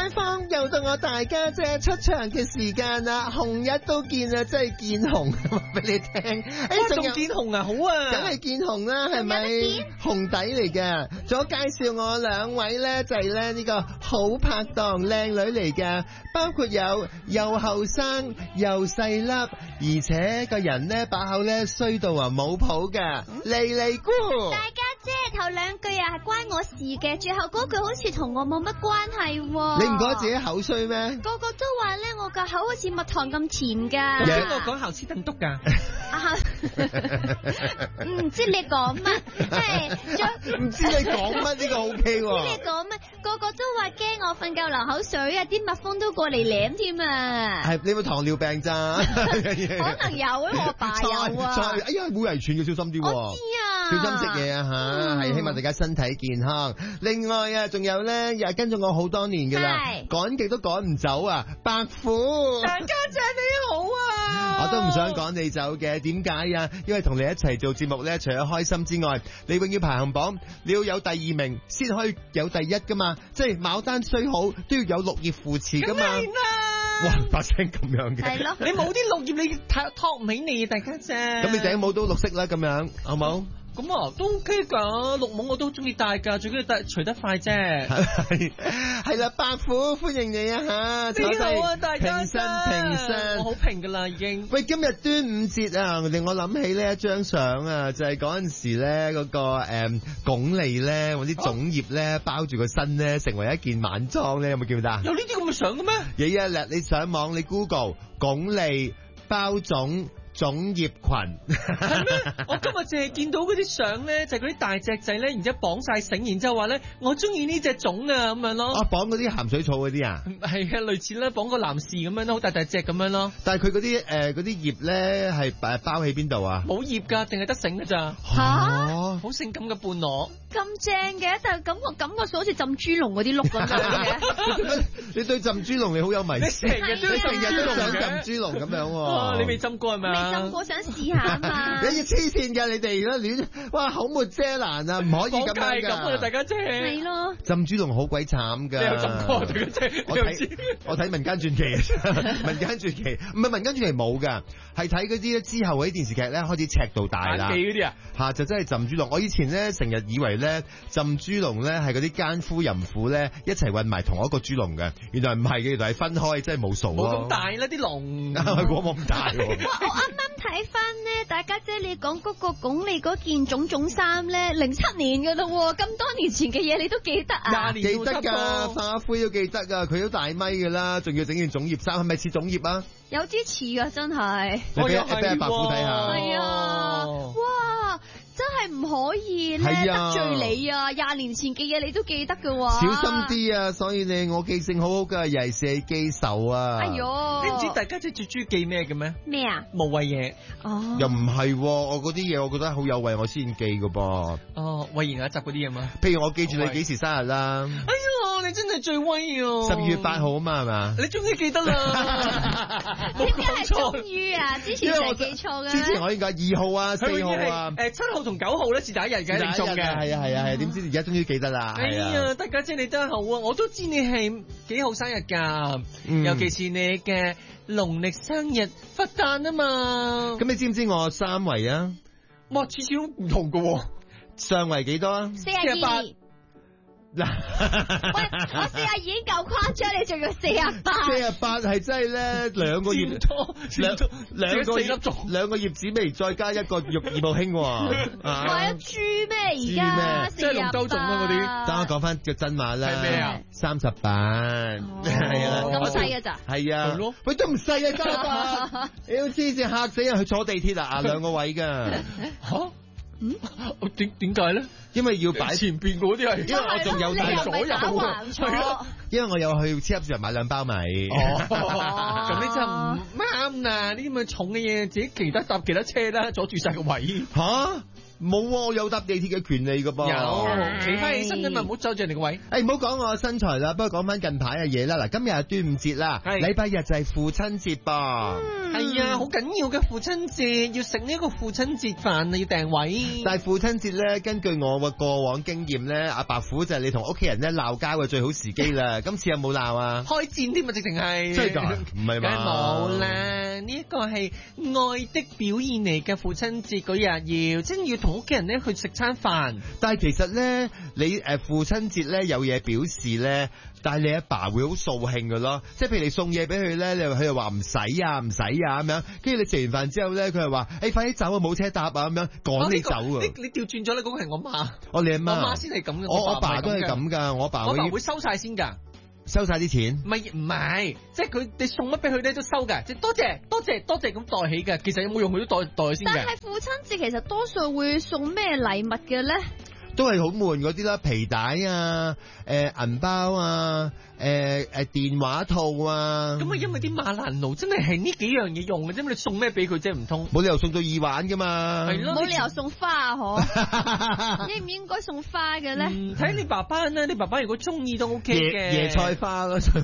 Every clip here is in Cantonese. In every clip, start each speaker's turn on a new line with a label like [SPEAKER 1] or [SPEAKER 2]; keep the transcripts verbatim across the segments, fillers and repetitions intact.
[SPEAKER 1] 街坊，又到我大家姐出場嘅時間啦，紅日都見啊，真係見紅俾你聽。誒，仲
[SPEAKER 2] 見紅啊，好啊，
[SPEAKER 1] 梗係見紅啦，係咪？紅底嚟嘅。仲有介紹我兩位咧，就係咧呢個好拍檔靚女嚟嘅，包括有又後生又細粒，而且個人咧把口咧衰到啊冇譜嘅，莉莉姑。
[SPEAKER 3] 大家姐頭兩句啊係關我事嘅，最後嗰句好似同我冇乜關係。
[SPEAKER 1] 你唔覺得自己口衰咩？
[SPEAKER 3] 個個都話咧，我個口好似蜜糖咁甜噶。
[SPEAKER 2] 邊個講校斯頓篤噶？
[SPEAKER 3] 唔知你講乜？係
[SPEAKER 1] 唔知你講乜呢個 O K 喎？
[SPEAKER 3] 唔知你講乜？個個都話驚我瞓覺流口水啊！啲蜜蜂都過嚟舐添啊！
[SPEAKER 1] 係你有冇糖尿病咋？
[SPEAKER 3] 可能有啊，我爸有啊。
[SPEAKER 1] 哎呀，會遺傳嘅，小心啲。
[SPEAKER 3] 我知啊，
[SPEAKER 1] 小心食嘢啊吓，係希望大家身體健康。另外啊，仲有咧，又係跟咗我好多年嘅啦，趕極都趕唔走啊！白虎，
[SPEAKER 2] 大家姐你好啊！
[SPEAKER 1] 我都唔想趕你走嘅，點解啊？因為同你一齊做節目咧，除咗開心之外，你永遠排行榜你要有第二名先可以有第一噶嘛，即係牡丹雖好都要有綠葉扶持噶嘛。哇，把聲咁樣嘅，
[SPEAKER 3] 係咯，
[SPEAKER 2] 你冇啲綠葉你托唔起你，大家姐。
[SPEAKER 1] 咁你頂帽都綠色啦，咁樣好冇？
[SPEAKER 2] 咁啊，都 OK 噶，綠帽我都中意戴噶，最緊要戴除得快啫。係
[SPEAKER 1] 係啦，白虎歡迎你啊吓！
[SPEAKER 2] 你好啊，大家
[SPEAKER 1] 平身平身，
[SPEAKER 2] 我好平噶啦已經。
[SPEAKER 1] 喂，今日端午節啊，令我諗起呢一張相啊，就係嗰陣時咧嗰個誒鞏俐咧，搵啲粽葉咧包住個身咧，成為一件晚裝咧，有冇見到？
[SPEAKER 2] 有呢啲咁嘅相嘅咩？
[SPEAKER 1] 有一日你上網你 Google 鞏俐包粽。粽葉裙
[SPEAKER 2] 係咩？我今日淨係見到嗰啲相咧，就係嗰啲大隻仔咧，然之後綁晒繩，然之後話咧，我中意呢隻粽啊咁樣咯。
[SPEAKER 1] 啊，綁嗰啲鹹水草嗰啲啊？
[SPEAKER 2] 係啊，類似咧綁個男士咁樣咯，好大大隻咁樣咯。
[SPEAKER 1] 但係佢嗰啲誒嗰啲葉咧係誒包喺邊度啊？
[SPEAKER 2] 冇葉㗎，定係得繩㗎咋？
[SPEAKER 3] 吓、
[SPEAKER 1] 啊，
[SPEAKER 2] 好性感嘅伴郎。
[SPEAKER 3] 咁正嘅，但係感覺感覺上好似浸豬籠嗰啲碌咁樣嘅。
[SPEAKER 1] 你對浸豬籠你好有迷思，
[SPEAKER 2] 你成日都
[SPEAKER 1] 你成日都想浸豬籠咁樣喎。
[SPEAKER 2] 你未浸過係咪啊？
[SPEAKER 3] 未浸過，想試下嘛。
[SPEAKER 1] 你要黐線㗎，你哋啦亂，哇口沒遮攔啊，唔可以咁樣㗎。
[SPEAKER 2] 大家姐
[SPEAKER 3] 係咯。
[SPEAKER 1] 浸豬籠好鬼慘㗎。
[SPEAKER 2] 你有浸過大家姐？
[SPEAKER 1] 我睇我睇民間傳奇，民間傳奇唔係民間傳奇冇㗎，係睇嗰啲之後嗰啲電視劇咧開始尺度大啦。
[SPEAKER 2] 嗰啲啊
[SPEAKER 1] 嚇就真係浸豬籠。我以前咧成日以為咧浸豬籠咧係嗰啲奸夫淫婦咧一齊混埋同一個豬籠嘅，原來唔係嘅，原來係分開，真係冇數咯。
[SPEAKER 2] 冇咁大啦啲籠，
[SPEAKER 1] 我冇咁大喎。
[SPEAKER 3] 我啱啱睇翻咧，大家姐你講嗰個鞏俐嗰件種種衫咧，零七年噶咯，咁多年前嘅嘢你都記得啊？
[SPEAKER 1] 記得㗎，花灰都記得㗎，佢都大咪㗎啦，仲要整件粽葉衫，係咪似粽葉啊？
[SPEAKER 3] 有啲似㗎，真係。
[SPEAKER 1] 我俾俾阿白虎睇下。
[SPEAKER 3] 係啊，哇！真係唔可以咧、啊、得罪你啊！廿年前嘅嘢你都記得㗎喎，
[SPEAKER 1] 小心啲啊！所以你我記性好好㗎，尤其是係記仇啊！
[SPEAKER 3] 哎喲，
[SPEAKER 2] 你唔知大家姐最中意記咩嘅咩？
[SPEAKER 3] 咩啊？
[SPEAKER 2] 無謂嘢
[SPEAKER 3] 哦，
[SPEAKER 1] 又唔係、啊，我嗰啲嘢我覺得好有謂，我先記㗎噃。
[SPEAKER 2] 哦，慧言雅集嗰啲嘢嘛？
[SPEAKER 1] 譬如我記住你幾時生日啦？
[SPEAKER 2] 哎呀，你真係最威啊！
[SPEAKER 1] 十二月八號啊嘛，係嘛？
[SPEAKER 2] 你終於記得啦！
[SPEAKER 3] 冇講錯。終於啊！之前成日記錯㗎。
[SPEAKER 1] 之前我應該二號啊、四號啊、
[SPEAKER 2] 誒七號同九號咧是第一日嘅定數嘅，
[SPEAKER 1] 係啊係啊係，點知而家終於記得啦！
[SPEAKER 2] 哎呀，大家姐你真係好啊！我都知你係幾號生日㗎，
[SPEAKER 1] 嗯、尤
[SPEAKER 2] 其是你嘅農曆生日佛誕啊嘛。
[SPEAKER 1] 咁你知唔知我三圍啊？
[SPEAKER 2] 哇，次次都唔同㗎喎。
[SPEAKER 1] 上圍幾多啊？
[SPEAKER 3] 四十二。嗱，喂，我四廿已經夠誇張，你仲要四廿八？
[SPEAKER 1] 四廿八係真係咧兩個葉
[SPEAKER 2] 多，
[SPEAKER 1] 兩兩個葉兩個葉子味，再加一個玉葉寶興喎。
[SPEAKER 3] 話一豬咩而家？
[SPEAKER 2] 即係龍舟粽啊嗰啲。
[SPEAKER 1] 等我講翻個真話啦。
[SPEAKER 2] 係咩啊？
[SPEAKER 1] 三十八。係啊。
[SPEAKER 3] 咁細嘅咋？
[SPEAKER 1] 係啊。喂，都唔細啊，三十八。你要黐線嚇死人，去坐地鐵啊，兩個位㗎。
[SPEAKER 2] 嚇？嗯？點點解咧？
[SPEAKER 1] 因為要擺
[SPEAKER 2] 前邊嗰啲係，
[SPEAKER 1] 因為我仲有帶
[SPEAKER 3] 左右係咯，
[SPEAKER 1] 因為我有去超級市場買兩包米。
[SPEAKER 2] 哦，咁呢真係唔啱啊！呢啲咁嘅重嘅嘢自己騎得搭其他車啦，阻住晒個位。
[SPEAKER 1] 吓？ 冇喎，我有搭地鐵嘅權利㗎噃。
[SPEAKER 2] 有，企翻起身啫嘛，唔好阻住人哋個位。
[SPEAKER 1] 誒，唔好講我身材啦，不過講翻近排嘅嘢啦。嗱，今日係端午節啦，禮拜日就係父親節噃。
[SPEAKER 2] 係啊，好緊要嘅父親節，要食呢個父親節飯啊，要訂位。
[SPEAKER 1] 但係父親節咧，根據我嘅過往經驗咧，阿白虎就係你同屋企人咧鬧交嘅最好時機啦。今次有冇鬧啊？
[SPEAKER 2] 開戰添啊，直情係。
[SPEAKER 1] 真係㗎？唔係嘛？
[SPEAKER 2] 冇啦，呢一個係愛的表現嚟嘅。父親節嗰日要，即係要同屋企人咧去食餐飯。
[SPEAKER 1] 但係其實咧，你誒父親節咧有嘢表示咧，但係你阿爸會好掃興㗎咯。即係譬如你送嘢俾佢咧，你佢又話唔使啊，唔使啊咁樣。跟住你食完飯之後咧，佢又話誒快啲走啊，冇車搭啊咁樣趕你走啊。
[SPEAKER 2] 你你調轉咗啦，嗰個係我媽。
[SPEAKER 1] 我你阿媽。
[SPEAKER 2] 我媽先係咁嘅。
[SPEAKER 1] 我我爸都係咁㗎，我爸
[SPEAKER 2] 我爸會收晒先㗎。
[SPEAKER 1] 收晒啲錢？
[SPEAKER 2] 唔係唔係，即係佢你送乜俾佢咧都收㗎，即係多謝多謝多謝咁袋起㗎。其實有冇用佢都袋袋先㗎。
[SPEAKER 3] 但係父親節其實多數會送咩禮物嘅咧？
[SPEAKER 1] 都係好悶嗰啲啦，皮帶啊，誒、呃、銀包啊，誒、呃、誒電話套啊。
[SPEAKER 2] 咁啊，因為啲馬蘭奴真係係呢幾樣嘢用嘅啫，你送咩俾佢啫？唔通
[SPEAKER 1] 冇理由送到耳環噶嘛？
[SPEAKER 2] 係咯，
[SPEAKER 3] 冇理由送花啊！嗬，應唔應該送花嘅咧？
[SPEAKER 2] 睇、嗯、你爸爸啦，你爸爸如果中意都 OK 嘅。
[SPEAKER 1] 椰菜花咯，食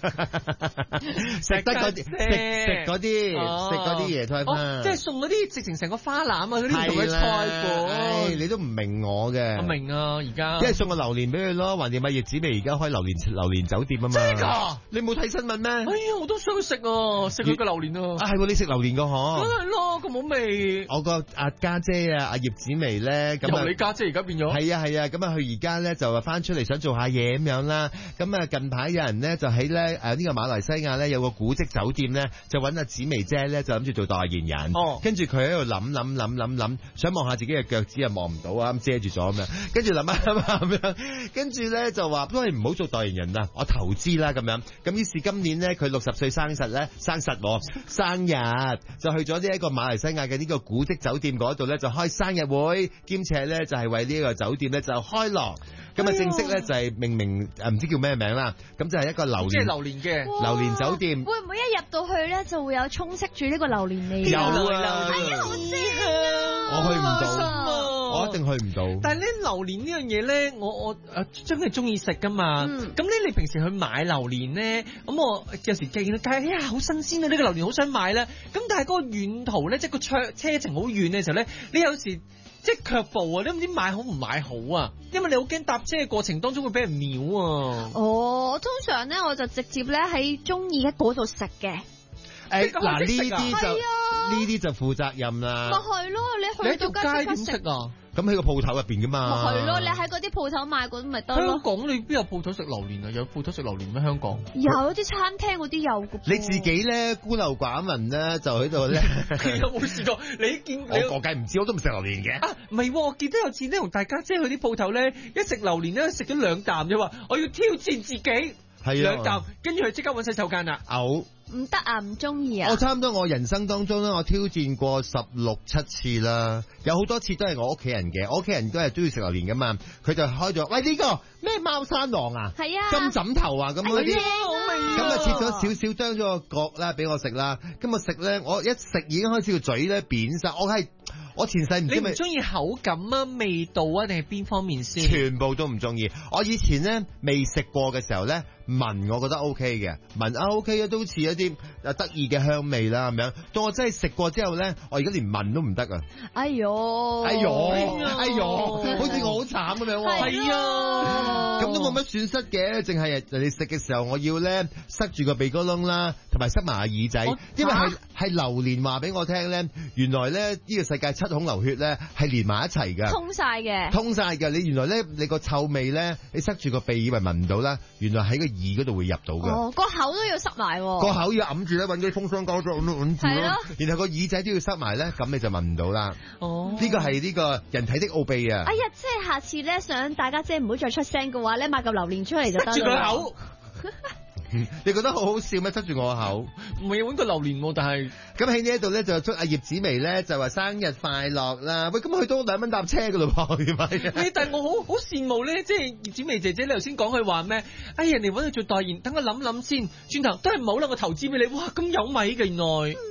[SPEAKER 1] 得嗰啲，食食嗰啲，食嗰啲椰菜花。
[SPEAKER 2] 哦、即係送嗰啲直情成個花籃啊，嗰啲同佢菜款。
[SPEAKER 1] 你都唔明我嘅。
[SPEAKER 2] 我明啊，而家。
[SPEAKER 1] 即係送個榴蓮俾佢咯，橫掂咪葉子楣而家開榴蓮榴蓮酒店啊嘛。
[SPEAKER 2] 真係㗎？
[SPEAKER 1] 你冇睇新聞咩？
[SPEAKER 2] 哎呀，我都想食啊，食佢個榴蓮啊。
[SPEAKER 1] 啊係喎，你食榴蓮個嗬？
[SPEAKER 2] 梗係咯，咁好味。
[SPEAKER 1] 我個阿家姐啊，阿葉子楣咧，咁啊，
[SPEAKER 2] 由你家姐而家變咗。
[SPEAKER 1] 係啊係啊，咁啊佢而家咧就話翻出嚟想做下嘢咁樣啦。咁啊近排有人咧就喺咧誒呢個馬來西亞咧有個古蹟酒店咧，就揾阿子楣姐咧就諗住做代言人。哦。跟住佢喺度諗諗諗諗諗，想望下自己嘅腳趾又望唔到啊，咁遮住咗咁樣。跟住諗下諗下咁樣，跟住咧就話都係唔好做代言人啦，我投資啦咁樣。咁於是今年咧佢六十歲生日咧，生日生日就去咗呢一個馬來西亞嘅呢個古蹟酒店嗰度咧，就開生日會，兼且咧就係為呢個酒店咧就開鑼。咁啊正式咧就係命名誒唔知叫咩名啦，咁就係一個榴蓮，
[SPEAKER 2] 即係榴蓮嘅
[SPEAKER 1] 榴蓮酒店。
[SPEAKER 3] 會唔會一入到去咧就會有充斥住呢個榴蓮味？
[SPEAKER 1] 有啊，
[SPEAKER 3] 哎呀好正啊！
[SPEAKER 1] 我去唔到。我一定去唔到。
[SPEAKER 2] 但係咧榴蓮呢樣嘢咧，我我誒真係中意食噶嘛。咁咧、嗯、你平時去買榴蓮咧，咁我有時見到街，哎呀好新鮮啊！呢、呢個榴蓮好想買啦。咁但係嗰個遠途咧，即係個車車程好遠嘅時候咧，你有時即係卻步啊！你唔知買好唔買好啊？因為你好驚搭車嘅過程當中會俾人秒啊。
[SPEAKER 3] 哦，通常咧我就直接咧喺中意喺嗰度食嘅。
[SPEAKER 1] 誒嗱呢啲就呢啲就負責任啦。
[SPEAKER 3] 咪係咯，你去到
[SPEAKER 2] 街點食啊？
[SPEAKER 1] 咁喺個鋪頭入邊噶嘛？
[SPEAKER 3] 咪係咯，你喺嗰啲鋪頭買嗰啲咪得咯。
[SPEAKER 2] 香港你邊有鋪頭食榴蓮啊？有鋪頭食榴蓮咩？香港
[SPEAKER 3] 有啲餐廳嗰啲有嘅。
[SPEAKER 1] 你自己咧孤陋寡聞咧，就喺度咧。
[SPEAKER 2] 有冇試過？你見
[SPEAKER 1] 我我計唔知，我都唔食榴蓮嘅。
[SPEAKER 2] 啊，唔係，我記得有次咧同大家即係去啲鋪頭咧，一食榴蓮咧食咗兩啖啫話，我要挑戰自己。係啊，兩啖，跟住佢即刻揾洗手間啦。
[SPEAKER 1] 嘔。
[SPEAKER 3] 唔得啊，唔中意啊！
[SPEAKER 1] 我差唔多我人生當中咧，我挑戰過十六七次啦，有好多次都係我屋企人嘅，我屋企人都係中意食榴蓮噶嘛，佢就開咗，喂呢、這個咩貓山王啊，係啊，金枕頭啊咁嗰啲，咁啊切咗少少，將咗個角啦俾我食啦，咁啊食咧，我一食已經開始個嘴咧扁晒，我係我前世唔知咪。你唔中
[SPEAKER 2] 意口感啊、味道啊，定係邊方面先？
[SPEAKER 1] 全部都唔中意。我以前咧未食過嘅時候咧，聞我覺得 O K 嘅，聞啊 O K 啊，都似一啲啊得意嘅香味啦咁樣。到我真係食過之後咧，我而家連聞都唔得啊！
[SPEAKER 3] 哎喲，
[SPEAKER 1] 哎喲，哎喲，好似我好慘咁樣喎。
[SPEAKER 2] 係啊，
[SPEAKER 1] 咁都冇乜損失嘅，淨係人哋食嘅時候，我要咧塞住個鼻哥窿啦，同埋塞埋耳仔，因為係係榴蓮話俾我聽咧，原來咧呢個世界七孔流血咧係連埋一齊㗎，
[SPEAKER 3] 通晒嘅，
[SPEAKER 1] 通晒㗎。你原來咧你個臭味咧，你塞住個鼻以為聞唔到啦，原來喺個耳嗰度會入到㗎。
[SPEAKER 3] 哦，個口都要塞埋，個
[SPEAKER 1] 口要揞住咧，揾啲風箱膠裝揞住咯。然後個耳仔都要塞埋咧，咁你就聞唔到啦。哦，呢個係呢個人體的奧秘啊！
[SPEAKER 3] 哎呀，即係下次咧，想大家姐唔好再出聲嘅話咧，買嚿榴蓮出嚟就得啦。
[SPEAKER 2] 塞住佢口。
[SPEAKER 1] 你覺得好好笑咩？塞住我個口，
[SPEAKER 2] 唔係揾個榴蓮喎，但係
[SPEAKER 1] 咁喺呢一度咧就祝阿葉子楣咧就話生日快樂啦！喂，咁佢都兩蚊搭車噶咯噃，點解？喂，
[SPEAKER 2] 但係我好好羨慕咧，即係葉子楣姐姐，你頭先講佢話咩？哎，人哋揾佢做代言，等我諗諗先，轉頭都係唔好啦，我投資俾你，哇，咁有米嘅原來。
[SPEAKER 3] 嗯，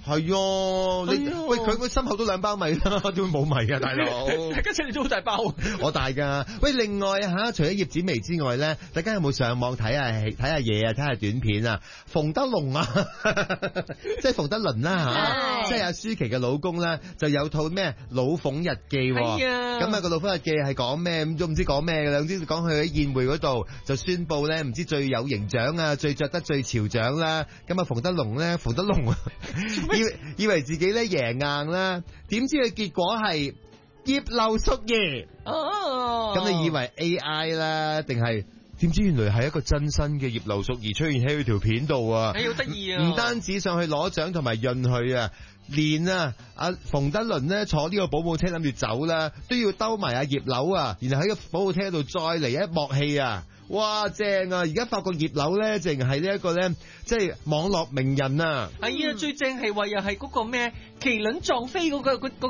[SPEAKER 1] 係啊，你喂佢個心口都兩包米啦，點會冇米啊，大佬？
[SPEAKER 2] 大家請你都好大包，
[SPEAKER 1] 我大㗎。喂，另外嚇，除咗葉子楣之外咧，大家有冇上網睇下睇下嘢啊，睇下短片啊？馮德龍啊，即係馮德倫啦嚇，即係阿舒淇嘅老公啦，就有套咩《老鳳日記》喎。咁啊個《老鳳日記》係講咩？咁都唔知講咩嘅啦，總之講佢喺宴會嗰度就宣佈咧，唔知最有型獎啊，最着得最潮獎啦。咁啊馮德龍咧，馮德龍啊，以以為自己咧贏硬啦，點知佢結果係葉劉淑儀。哦，咁你以為 A I 啦，定係？點知原來係一個真身嘅葉劉淑儀出現喺佢條片度啊！
[SPEAKER 2] 你好得意啊！
[SPEAKER 1] 唔單止上去攞獎同埋潤佢啊，連啊阿馮德倫咧坐呢個保姆車諗住走啦，都要兜埋阿葉劉啊，然後喺個保姆車度再嚟一幕戲啊！哇，正啊！而家發覺葉劉咧，淨係呢一個咧，即係網絡名人啊！
[SPEAKER 2] 係啊，最正係話又係嗰個咩麒麟撞飛嗰個嗰嗰